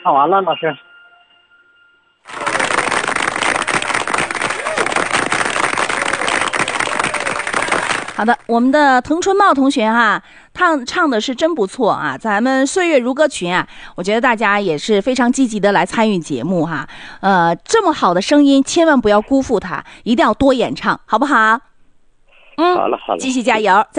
唱完了，老师。 好的，我们的滕春茂同学哈，唱的是真不错啊！咱们岁月如歌群啊，我觉得大家也是非常积极的来参与节目哈。这么好的声音，千万不要辜负它，一定要多演唱，好不好？ 好了好了， 继续加油。